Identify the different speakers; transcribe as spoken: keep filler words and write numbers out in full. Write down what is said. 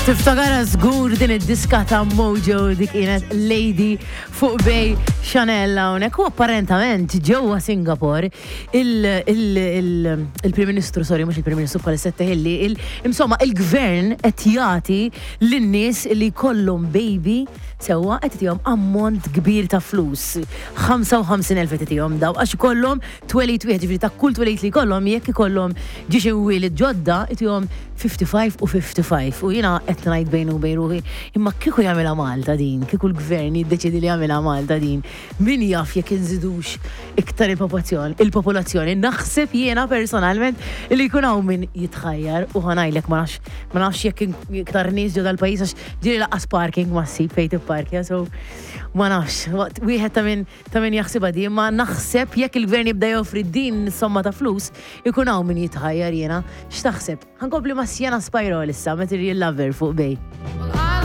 Speaker 1: Tiftakara żgur din id-diska ta' Mojo dik kienet Lady fuq bej Chanel hawnhekk u apparentament ġewwa Singapore il-Prim Ministru, sorry mhux il-Prim Ministru bħal setteħilli, insomma il-gvern qed jagħti lin-nies li jkollhom baby sewwa qed itihom ammont kbir ta' flus. ħamsa u ħamsin elf qed itihom daw għax ikollhom twelid wieħed, ġifieri ta' kull twelid li jkollhom jekk ikollhom ġie xi wieled ġodda itihom fifty-five u fifty-five u jiena qed ngħid bejn u bejn ruħi imma kieku jagħmilha Malta din, kieku l-gvern jiddeċiedi li jagħmilha Malta din. Min jaf jekk inżidux iktar il-popolazzjoni, il-popolazzjoni, naħseb jiena personalment li jkun hawn min jitħajjar u ħanajlek ma nafx ma nafx jekk iktar nies ġew dal-pajjiż għax ġieli laqqas parking massib fejn tipparkja, so ma nafx. Wieħed ta' min ta' min jaħsibha din, ma naħseb jekk il-gvern jibda joffri din somma ta' flus, ikun hawn min jitħajjar jiena. X'taħseb? Ħankompli ma' Sienna Spyro issa, Material Lover fuq bej.